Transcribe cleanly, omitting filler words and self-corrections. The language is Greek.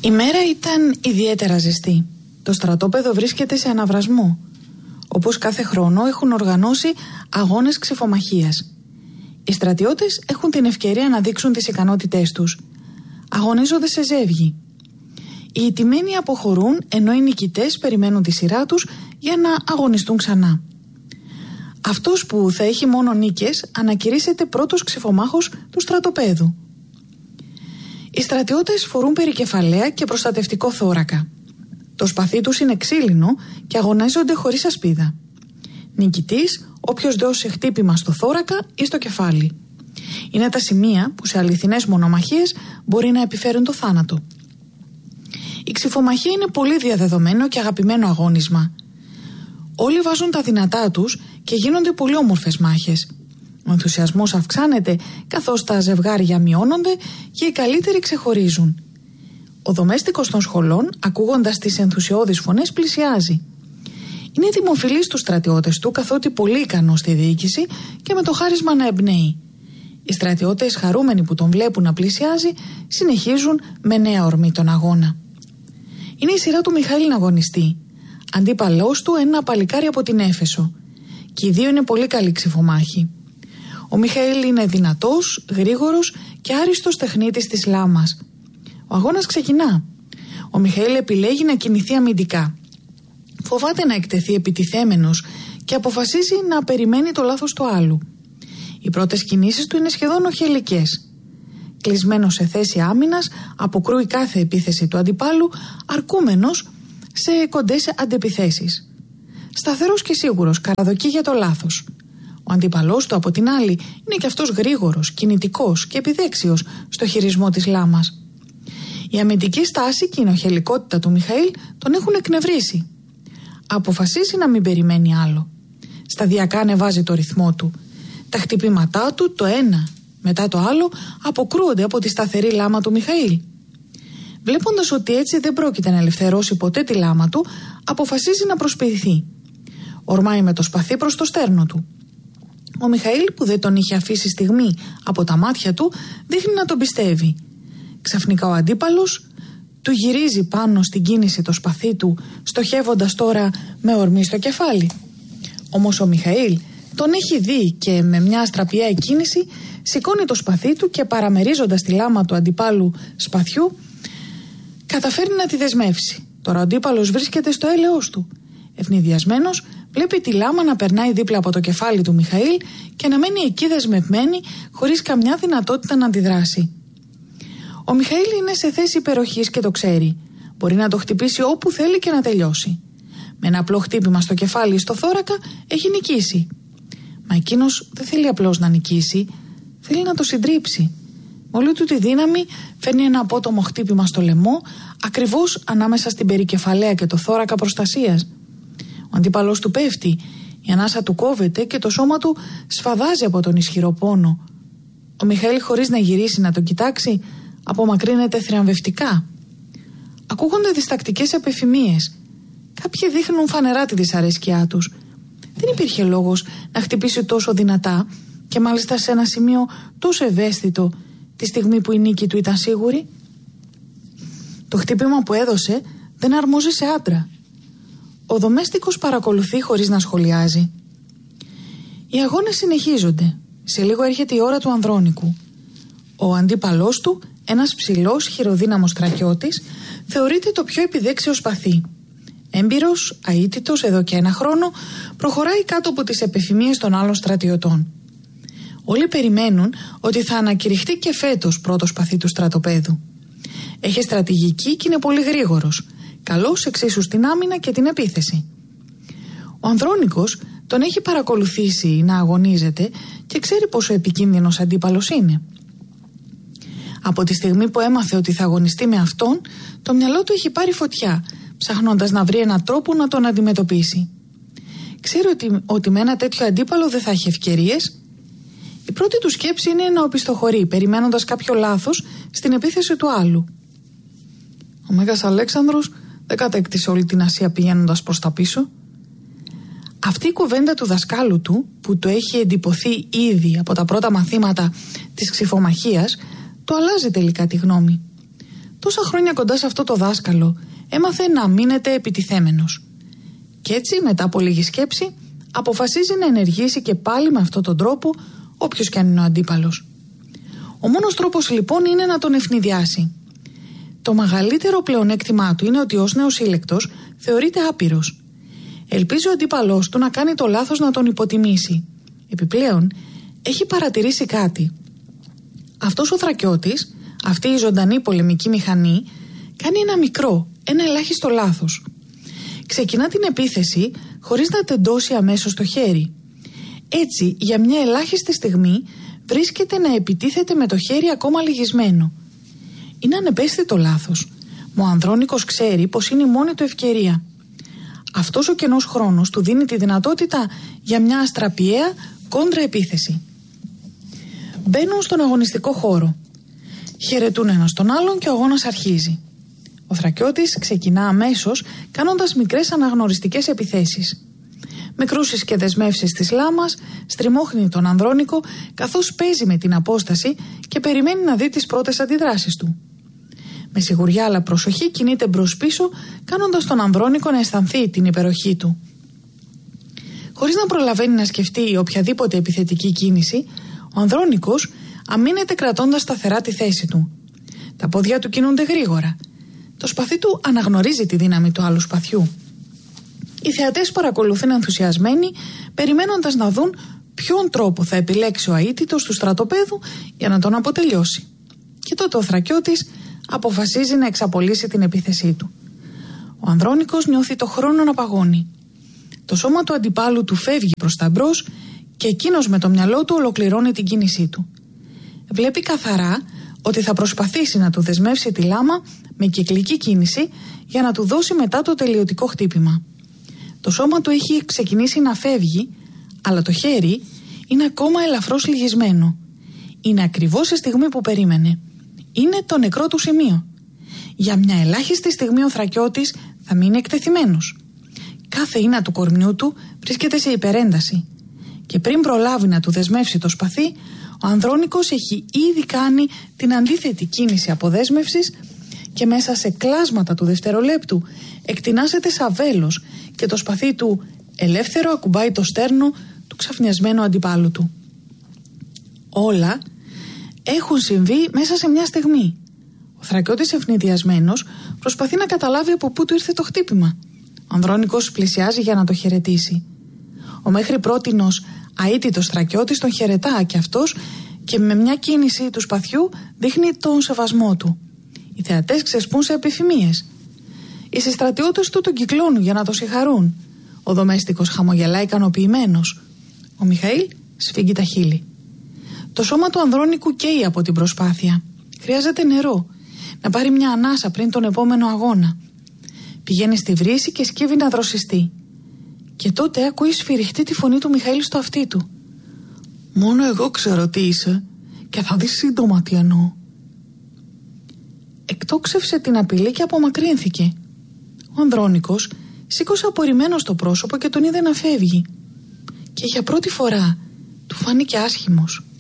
Η μέρα ήταν ιδιαίτερα ζεστή. Το στρατόπεδο βρίσκεται σε αναβρασμό. Όπως κάθε χρόνο έχουν οργανώσει αγώνες ξιφομαχίας. Οι στρατιώτες έχουν την ευκαιρία να δείξουν τις ικανότητές τους. Αγωνίζονται σε ζεύγη. Οι ηττημένοι αποχωρούν ενώ οι νικητές περιμένουν τη σειρά τους για να αγωνιστούν ξανά. Αυτός που θα έχει μόνο νίκες ανακηρύσσεται πρώτος ξιφομάχος του στρατοπέδου. Οι στρατιώτες φορούν περικεφαλαία και προστατευτικό θώρακα. Το σπαθί τους είναι ξύλινο και αγωνίζονται χωρίς ασπίδα. Νικητής όποιος δώσει χτύπημα στο θώρακα ή στο κεφάλι. Είναι τα σημεία που σε αληθινές μονομαχίες μπορεί να επιφέρουν το θάνατο. Η ξιφομαχία είναι πολύ διαδεδομένο και αγαπημένο αγώνισμα. Όλοι βάζουν τα δυνατά τους και γίνονται πολύ όμορφες μάχες. Ο ενθουσιασμός αυξάνεται καθώς τα ζευγάρια μειώνονται και οι καλύτεροι ξεχωρίζουν. Ο δομέστικος των σχολών, ακούγοντας τις ενθουσιώδεις φωνές, πλησιάζει. Είναι δημοφιλής στους στρατιώτες του, καθότι πολύ ικανός στη διοίκηση και με το χάρισμα να εμπνέει. Οι στρατιώτες, χαρούμενοι που τον βλέπουν να πλησιάζει, συνεχίζουν με νέα ορμή τον αγώνα. Είναι η σειρά του Μιχαήλ να αγωνιστεί. Αντίπαλός του ένα παλικάρι από την Έφεσο. Και οι δύο είναι πολύ καλοί ξιφομάχοι. Ο Μιχαήλ είναι δυνατός, γρήγορος και άριστος τεχνίτης της λάμας. Ο αγώνας ξεκινά. Ο Μιχαήλ επιλέγει να κινηθεί αμυντικά. Φοβάται να εκτεθεί επιτιθέμενος και αποφασίζει να περιμένει το λάθος του άλλου. Οι πρώτες κινήσεις του είναι σχεδόν οχελικές. Κλεισμένος σε θέση άμυνας, αποκρούει κάθε επίθεση του αντιπάλου, αρκούμενος σε κοντές αντεπιθέσεις. Σταθερός και σίγουρος, καραδοκεί για το λάθος. Ο αντίπαλός του από την άλλη είναι και αυτός γρήγορος, κινητικός και επιδέξιος στο χειρισμό της λάμας. Η αμυντική στάση και η ενοχελικότητα του Μιχαήλ τον έχουν εκνευρίσει. Αποφασίζει να μην περιμένει άλλο. Σταδιακά ανεβάζει το ρυθμό του. Τα χτυπήματά του, το ένα μετά το άλλο, αποκρούονται από τη σταθερή λάμα του Μιχαήλ. Βλέποντας ότι έτσι δεν πρόκειται να ελευθερώσει ποτέ τη λάμα του, αποφασίζει να προσποιηθεί. Ορμάει με το σπαθί προς το στέρνο του. Ο Μιχαήλ, που δεν τον είχε αφήσει στιγμή από τα μάτια του, δείχνει να τον πιστεύει. Ξαφνικά ο αντίπαλος του γυρίζει πάνω στην κίνηση το σπαθί του, στοχεύοντας τώρα με ορμή στο κεφάλι. Όμως ο Μιχαήλ τον έχει δει και με μια αστραπιαία κίνηση σηκώνει το σπαθί του και παραμερίζοντας τη λάμα του αντιπάλου σπαθιού καταφέρνει να τη δεσμεύσει. Τώρα ο αντίπαλος βρίσκεται στο έλεος του. Ευνηδιασμένος βλέπει τη λάμα να περνάει δίπλα από το κεφάλι του Μιχαήλ και να μένει εκεί δεσμευμένη χωρίς καμιά δυνατότητα να αντιδράσει. Ο Μιχαήλ είναι σε θέση υπεροχής και το ξέρει. Μπορεί να το χτυπήσει όπου θέλει και να τελειώσει. Με ένα απλό χτύπημα στο κεφάλι ή στο θώρακα έχει νικήσει. Μα εκείνος δεν θέλει απλώς να νικήσει, θέλει να το συντρίψει. Με όλη του τη δύναμη φέρνει ένα απότομο χτύπημα στο λαιμό, ακριβώς ανάμεσα στην περικεφαλαία και το θώρακα προστασίας. Ο αντίπαλος του πέφτει, η ανάσα του κόβεται και το σώμα του σφαδάζει από τον ισχυρό πόνο. Ο Μιχαήλ, χωρίς να γυρίσει να τον κοιτάξει, απομακρύνεται θριαμβευτικά. Ακούγονται διστακτικές επεφημίες. Κάποιοι δείχνουν φανερά τη δυσαρέσκειά τους. Δεν υπήρχε λόγος να χτυπήσει τόσο δυνατά και μάλιστα σε ένα σημείο τόσο ευαίσθητο τη στιγμή που η νίκη του ήταν σίγουρη. Το χτύπημα που έδωσε δεν αρμόζει σε άντρα. Ο δομέστικος παρακολουθεί χωρίς να σχολιάζει. Οι αγώνες συνεχίζονται. Σε λίγο έρχεται η ώρα του Ανδρώνικου. Ο αντίπαλός του, ένας ψηλός χειροδύναμος στρατιώτης, θεωρείται το πιο επιδέξιο σπαθί. Έμπειρος, αίτητος εδώ και ένα χρόνο, προχωράει κάτω από τις επεφημίες των άλλων στρατιωτών. Όλοι περιμένουν ότι θα ανακηρυχτεί και φέτος πρώτο σπαθί του στρατοπέδου. Έχει στρατηγική και είναι πολύ γρήγορος. Καλός εξίσου στην άμυνα και την επίθεση. Ο Ανδρώνικος τον έχει παρακολουθήσει να αγωνίζεται και ξέρει πόσο επικίνδυνος αντίπαλος είναι. Από τη στιγμή που έμαθε ότι θα αγωνιστεί με αυτόν, το μυαλό του έχει πάρει φωτιά, ψάχνοντας να βρει έναν τρόπο να τον αντιμετωπίσει. Ξέρει ότι με ένα τέτοιο αντίπαλο δεν θα έχει ευκαιρίες. Η πρώτη του σκέψη είναι να οπισθοχωρεί, περιμένοντας κάποιο λάθος στην επίθεση του άλλου. Ο Μέγας Αλέξανδρος δεν κατέκτησε όλη την Ασία πηγαίνοντας προς τα πίσω. Αυτή η κουβέντα του δασκάλου του, που το έχει εντυπωθεί ήδη από τα πρώτα μαθήματα της ξιφομαχίας, το αλλάζει τελικά τη γνώμη. Τόσα χρόνια κοντά σε αυτό το δάσκαλο, έμαθε να μείνεται επιτιθέμενος. Κι έτσι, μετά από λίγη σκέψη, αποφασίζει να ενεργήσει και πάλι με αυτόν τον τρόπο, όποιος κι αν είναι ο αντίπαλος. Ο μόνος τρόπος λοιπόν είναι να τον ευνηδιάσει. Το μεγαλύτερο πλεονέκτημά του είναι ότι ως νεοσύλλεκτος θεωρείται άπειρος. Ελπίζει ο αντίπαλός του να κάνει το λάθος να τον υποτιμήσει. Επιπλέον, έχει παρατηρήσει κάτι. Αυτός ο Θρακιώτης, αυτή η ζωντανή πολεμική μηχανή, κάνει ένα ελάχιστο λάθος. Ξεκινά την επίθεση χωρίς να τεντώσει αμέσως το χέρι. Έτσι, για μια ελάχιστη στιγμή, βρίσκεται να επιτίθεται με το χέρι ακόμα λυγισμένο. Είναι ανεπαίσθητο λάθος. Ο Ανδρώνικος ξέρει πως είναι η μόνη του ευκαιρία. Αυτός ο κενός χρόνος του δίνει τη δυνατότητα για μια αστραπιαία κόντρα επίθεση. Μπαίνουν στον αγωνιστικό χώρο. Χαιρετούν ένας τον άλλον και ο αγώνας αρχίζει. Ο Θρακιώτης ξεκινά αμέσως κάνοντας μικρές αναγνωριστικές επιθέσεις. Με κρούσεις και δεσμεύσεις της λάμας στριμώχνει τον Ανδρώνικο καθώς παίζει με την απόσταση και περιμένει να δει τις πρώτες αντιδράσεις του. Με σιγουριά αλλά προσοχή κινείται μπρος πίσω, κάνοντας τον Ανδρώνικο να αισθανθεί την υπεροχή του. Χωρίς να προλαβαίνει να σκεφτεί οποιαδήποτε επιθετική κίνηση, ο Ανδρώνικος αμήνεται κρατώντας σταθερά τη θέση του. Τα πόδια του κινούνται γρήγορα. Το σπαθί του αναγνωρίζει τη δύναμη του άλλου σπαθιού. Οι θεατές παρακολουθούν ενθουσιασμένοι, περιμένοντας να δουν ποιον τρόπο θα επιλέξει ο αίτητος του στρατοπέδου για να τον αποτελειώσει. Και τότε ο Θρακιώτης αποφασίζει να εξαπολύσει την επίθεσή του. Ο Ανδρώνικος νιώθει το χρόνο να παγώνει. Το σώμα του αντιπάλου του φεύγει προς τα μπρος και εκείνος με το μυαλό του ολοκληρώνει την κίνησή του. Βλέπει καθαρά ότι θα προσπαθήσει να του δεσμεύσει τη λάμα με κυκλική κίνηση για να του δώσει μετά το τελειωτικό χτύπημα. Το σώμα του έχει ξεκινήσει να φεύγει, αλλά το χέρι είναι ακόμα ελαφρώς λυγισμένο. Είναι ακριβώς η στιγμή που περίμενε. Είναι το νεκρό του σημείο. Για μια ελάχιστη στιγμή ο Θρακιώτης θα μείνει εκτεθειμένος. Κάθε ίνα του κορμιού του βρίσκεται σε υπερένταση. Και πριν προλάβει να του δεσμεύσει το σπαθί, ο Ανδρώνικος έχει ήδη κάνει την αντίθετη κίνηση αποδέσμευσης και μέσα σε κλάσματα του δευτερολέπτου εκτινάσεται σαβέλος και το σπαθί του ελεύθερο ακουμπάει το στέρνο του ξαφνιασμένου αντιπάλου του. Όλα έχουν συμβεί μέσα σε μια στιγμή. Ο Θρακιώτης ευνηδιασμένος προσπαθεί να καταλάβει από πού του ήρθε το χτύπημα. Ο Ανδρώνικος πλησιάζει για να το χαιρετήσει. Ο μέχρι πρότινος αίτητος Θρακιώτης τον χαιρετά και αυτός και με μια κίνηση του σπαθιού δείχνει τον σεβασμό του. Οι θεατές ξεσπούν σε επιφημίες. Οι συστρατιώτες του τον κυκλώνουν για να το συγχαρούν. Ο δομέστικος χαμογελά ικανοποιημένος. Ο Μιχαήλ σφίγγει τα χείλη. Το σώμα του Ανδρώνικου καίει από την προσπάθεια. Χρειάζεται νερό, να πάρει μια ανάσα πριν τον επόμενο αγώνα. Πηγαίνει στη βρύση και σκύβει να δροσιστεί. Και τότε ακούει σφυριχτή τη φωνή του Μιχαήλ στο αυτί του. «Μόνο εγώ ξέρω τι είσαι και θα δεις σύντομα τι εννοώ». Εκτόξευσε την απειλή και απομακρύνθηκε. Ο Ανδρώνικος σήκωσε απορριμμένος το πρόσωπο και τον είδε να φεύγει. Και για πρώτη φορά του φάνηκε άσχημος.